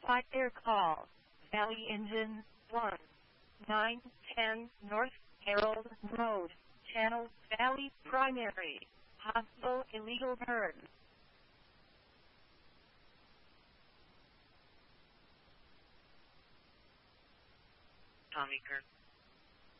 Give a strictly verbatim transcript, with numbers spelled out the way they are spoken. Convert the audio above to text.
Fire call. Valley Engine one. nine ten North Harold Road. Channel Valley Primary. Possible illegal burn. Tommy Kirk.